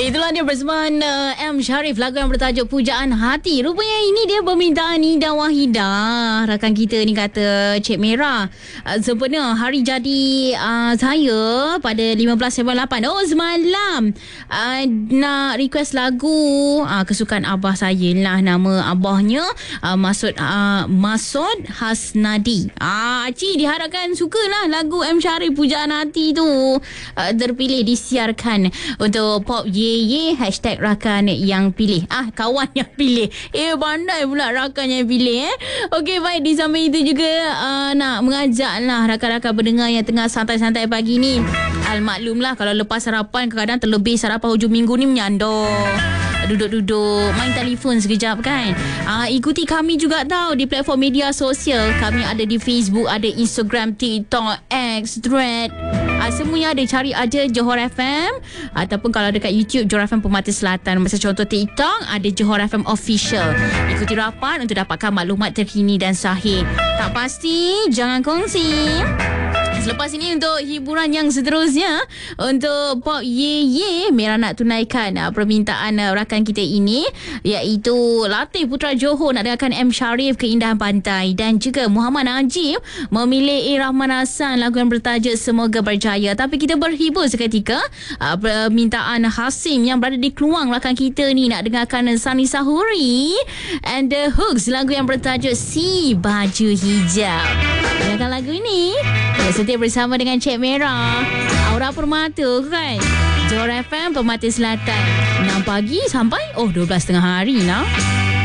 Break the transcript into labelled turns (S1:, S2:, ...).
S1: Itulah dia bersama M. Sharif, lagu yang bertajuk Pujaan Hati. Rupanya ini dia permintaan Nida Wahidah. Rakan kita ni kata, Cik Merah, sempena hari jadi saya pada 15/8. Oh, semalam nak request lagu kesukaan abah saya lah. Nama abahnya Masud Hasnadi. Cik diharapkan sukalah lagu M. Sharif Pujaan Hati tu terpilih disiarkan untuk Pop Ye hashtag rakan yang pilih. Kawan yang pilih. Pandai pula rakan yang pilih. Okey, baik. Di samping itu juga nak mengajak lah rakan-rakan pendengar yang tengah santai-santai pagi ni. Maklumlah kalau lepas sarapan kadang-kadang terlebih sarapan hujung minggu ni menyandor. Duduk-duduk main telefon sekejap kan. Ikuti kami juga tahu di platform media sosial. Kami ada di Facebook, ada Instagram, TikTok, X, Thread. Semuanya ada. Cari aja Johor FM. Ataupun kalau dekat YouTube, Johor FM Permata Selatan. Macam contoh TikTok, ada Johor FM Official. Ikuti rapat untuk dapatkan maklumat terkini dan sahih. Tak pasti, jangan kongsi. Selepas ini untuk hiburan yang seterusnya, untuk Pop Ye Merah nak tunaikan permintaan rakan kita ini, iaitu Latif Putra Johor nak dengarkan M. Sharif Keindahan Pantai, dan juga Muhammad Najib memilih Rahman Hassan lagu yang bertajuk Semoga Berjaya. Tapi kita berhibur seketika, permintaan Hasim yang berada di Keluang rakan kita ni nak dengarkan Sani Sahuri and the Hooks lagu yang bertajuk Si Baju Hijau. Dengarkan lagu ini setia bersama dengan Cik Merah, Aura Permata kan, Johor FM Permata Selatan, 6 pagi sampai 12 tengah hari lah.